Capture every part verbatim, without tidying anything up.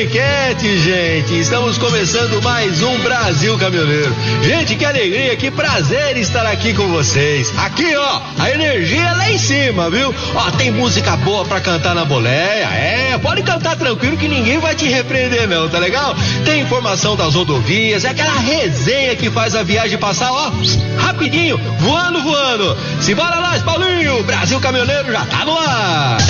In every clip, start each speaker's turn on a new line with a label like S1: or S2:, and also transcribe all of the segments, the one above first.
S1: Riquete, gente. Estamos começando mais um Brasil Caminhoneiro. Gente, que alegria, que prazer estar aqui com vocês. Aqui, ó, a energia é lá em cima, viu? Ó, tem música boa pra cantar na boleia. É, pode cantar tranquilo que ninguém vai te repreender não, tá legal? Tem informação das rodovias, é aquela resenha que faz a viagem passar, ó, rapidinho, voando, voando. Simbora lá, Paulinho, Brasil Caminhoneiro já tá no ar.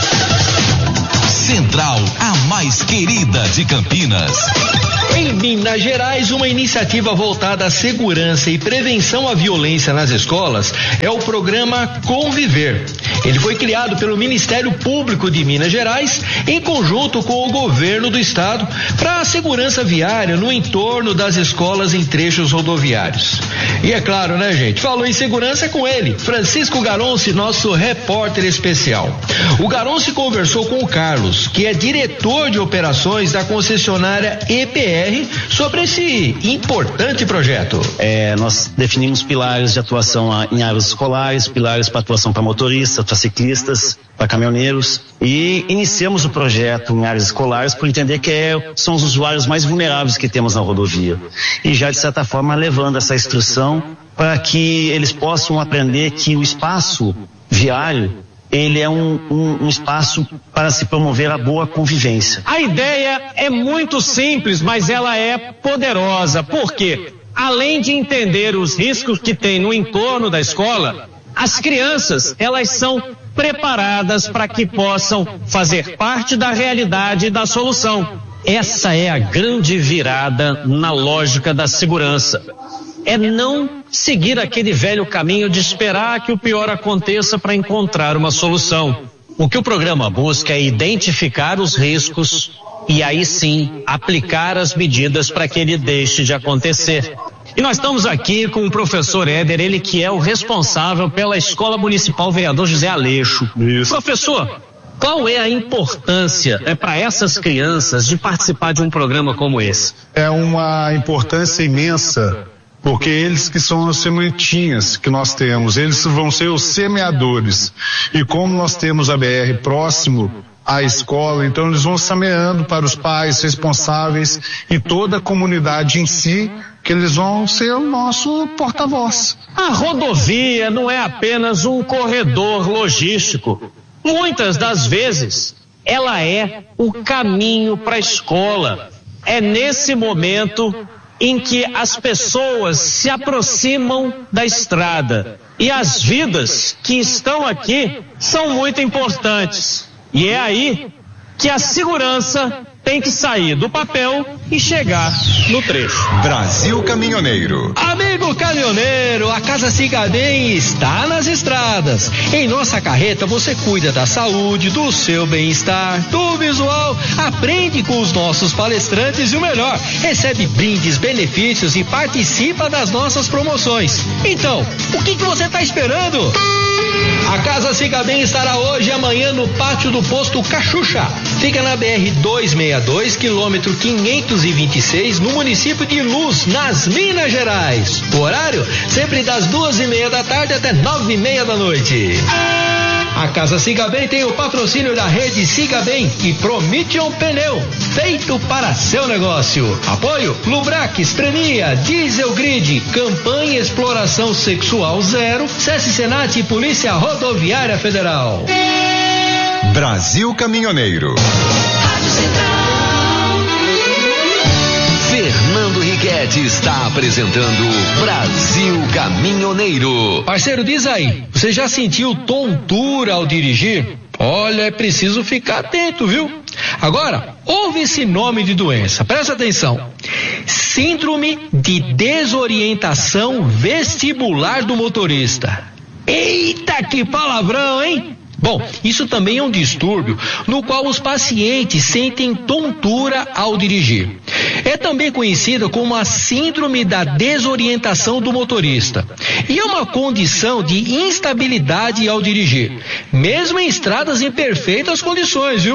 S2: Central, a mais querida de Campinas.
S1: Em Minas Gerais, uma iniciativa voltada à segurança e prevenção à violência nas escolas é o programa Conviver. Ele foi criado pelo Ministério Público de Minas Gerais em conjunto com o governo do estado para a segurança viária no entorno das escolas em trechos rodoviários. E é claro, né, gente? Falou em segurança com ele, Francisco Garonci, nosso repórter especial. O Garonci conversou com o Carlos, que é diretor de operações da concessionária E P R, sobre esse importante projeto.
S3: É, nós definimos pilares de atuação em áreas escolares, pilares para atuação para motoristas, para ciclistas, para caminhoneiros, e iniciamos o projeto em áreas escolares por entender que é, são os usuários mais vulneráveis que temos na rodovia, e já de certa forma levando essa instrução para que eles possam aprender que o espaço viário ele é um, um, um espaço para se promover a boa convivência.
S4: A ideia é muito simples, mas ela é poderosa. Por quê? Além de entender os riscos que tem no entorno da escola, as crianças, elas são preparadas para que possam fazer parte da realidade e da solução. Essa é a grande virada na lógica da segurança. É não seguir aquele velho caminho de esperar que o pior aconteça para encontrar uma solução. O que o programa busca é identificar os riscos e aí sim aplicar as medidas para que ele deixe de acontecer. E nós estamos aqui com o professor Éder, ele que é o responsável pela Escola Municipal Vereador José Aleixo. Isso. Professor, qual é a importância é, para essas crianças de participar de um programa como esse?
S5: É uma importância imensa, porque eles que são as sementinhas que nós temos, eles vão ser os semeadores. E como nós temos a B R próximo à escola, então eles vão semeando para os pais responsáveis e toda a comunidade em si, que eles vão ser o nosso porta-voz.
S4: A rodovia não é apenas um corredor logístico. Muitas das vezes, ela é o caminho para a escola. É nesse momento em que as pessoas se aproximam da estrada. E as vidas que estão aqui são muito importantes. E é aí que a segurança tem que sair do papel e chegar no trecho.
S2: Brasil Caminhoneiro.
S1: Amigo caminhoneiro, a Casa Cigabem está nas estradas. Em nossa carreta você cuida da saúde, do seu bem-estar, do visual, aprende com os nossos palestrantes e o melhor, recebe brindes, benefícios e participa das nossas promoções. Então, o que que você está esperando? A Casa Cigabem estará hoje e amanhã no pátio do posto Cachucha. Fica na B R duzentos e sessenta e dois, quilômetro quinhentos e vinte e seis, no município de Luz, nas Minas Gerais. O horário sempre das duas e meia da tarde até nove e meia da noite. A Casa Cigabem tem o patrocínio da rede Cigabem e Promission Pneu, feito para seu negócio. Apoio Lubrax, Prenia, Diesel Grid, Campanha Exploração Sexual Zero, SESC Senat e Polícia Rodoviária Federal.
S2: Brasil Caminhoneiro.
S6: Rádio Central.
S2: Fernando Riquete está apresentando Brasil Caminhoneiro.
S1: Parceiro, diz aí, você já sentiu tontura ao dirigir? Olha, é preciso ficar atento, viu? Agora, ouve esse nome de doença, presta atenção. Síndrome de desorientação vestibular do motorista. Eita, que palavrão, hein? Bom, isso também é um distúrbio no qual os pacientes sentem tontura ao dirigir. É também conhecida como a síndrome da desorientação do motorista. E é uma condição de instabilidade ao dirigir, mesmo em estradas em perfeitas condições, viu?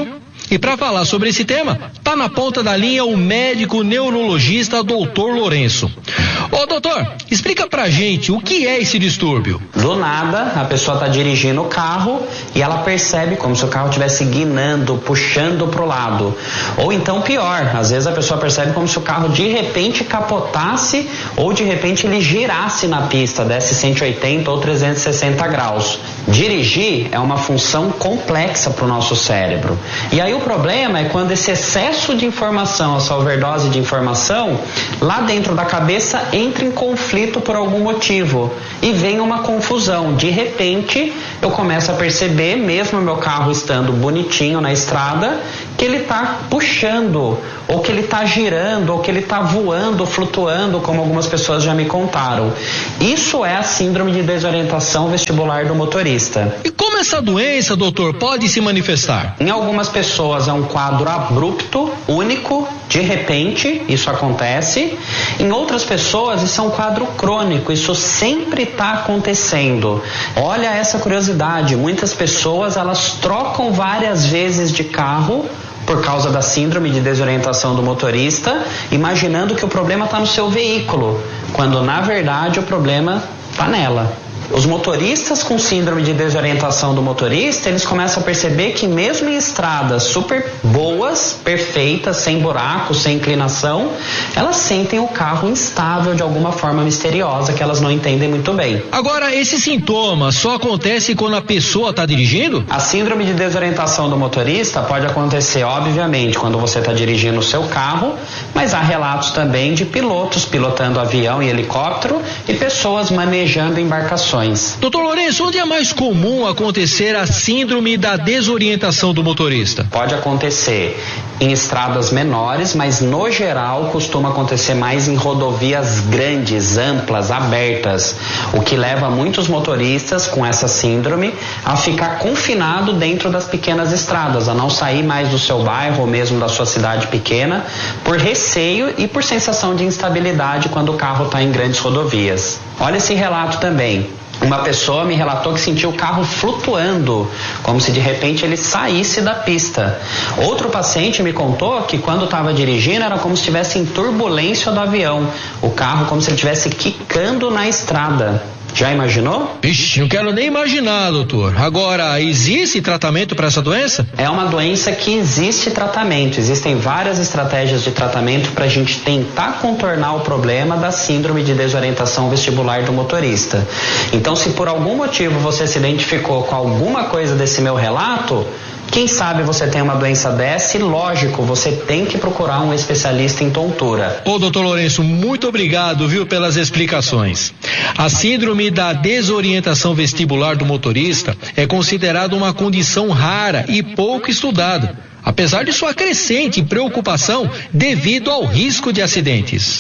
S1: E para falar sobre esse tema, tá na ponta da linha o médico neurologista doutor Lourenço. Ô doutor, explica pra gente o que é esse distúrbio.
S7: Do nada, a pessoa tá dirigindo o carro e ela percebe como se o carro estivesse guinando, puxando pro lado. Ou então pior, às vezes a pessoa percebe como se o carro de repente capotasse ou de repente ele girasse na pista, desse cento e oitenta ou trezentos e sessenta graus. Dirigir é uma função complexa para o nosso cérebro. E aí o problema é quando esse excesso de informação, essa overdose de informação, lá dentro da cabeça entra em conflito por algum motivo e vem uma confusão. De repente, eu começo a perceber, mesmo meu carro estando bonitinho na estrada, que ele está puxando, ou que ele está girando, ou que ele está voando, flutuando, como algumas pessoas já me contaram. Isso é a síndrome de desorientação vestibular do motorista.
S1: E como essa doença, doutor, pode se manifestar?
S7: Em algumas pessoas é um quadro abrupto, único, de repente, isso acontece. Em outras pessoas isso é um quadro crônico, isso sempre está acontecendo. Olha essa curiosidade, muitas pessoas elas trocam várias vezes de carro por causa da síndrome de desorientação do motorista, imaginando que o problema está no seu veículo, quando na verdade o problema está nela. Os motoristas com síndrome de desorientação do motorista, eles começam a perceber que mesmo em estradas super boas, perfeitas, sem buracos, sem inclinação, elas sentem o carro instável de alguma forma misteriosa que elas não entendem muito bem.
S1: Agora, esse sintoma só acontece quando a pessoa está dirigindo?
S7: A síndrome de desorientação do motorista pode acontecer, obviamente, quando você está dirigindo o seu carro, mas há relatos também de pilotos pilotando avião e helicóptero e pessoas manejando embarcações.
S1: doutor Lourenço, onde é mais comum acontecer a síndrome da desorientação do motorista?
S7: Pode acontecer em estradas menores, mas no geral costuma acontecer mais em rodovias grandes, amplas, abertas, o que leva muitos motoristas com essa síndrome a ficar confinado dentro das pequenas estradas, a não sair mais do seu bairro ou mesmo da sua cidade pequena, por receio e por sensação de instabilidade quando o carro está em grandes rodovias. Olha esse relato também. Uma pessoa me relatou que sentiu o carro flutuando, como se de repente ele saísse da pista. Outro paciente me contou que quando estava dirigindo era como se estivesse em turbulência do avião. O carro como se ele estivesse quicando na estrada. Já imaginou?
S1: Ixi, não quero nem imaginar, doutor. Agora, existe tratamento para essa doença?
S7: É uma doença que existe tratamento. Existem várias estratégias de tratamento para a gente tentar contornar o problema da síndrome de desorientação vestibular do motorista. Então, se por algum motivo você se identificou com alguma coisa desse meu relato, quem sabe você tem uma doença dessa e, lógico, você tem que procurar um especialista em tontura.
S1: Ô, doutor Lourenço, muito obrigado, viu, pelas explicações. A síndrome da desorientação vestibular do motorista é considerada uma condição rara e pouco estudada, apesar de sua crescente preocupação devido ao risco de acidentes.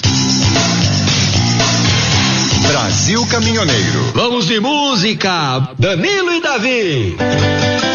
S2: Brasil Caminhoneiro.
S1: Vamos de música, Danilo e Davi.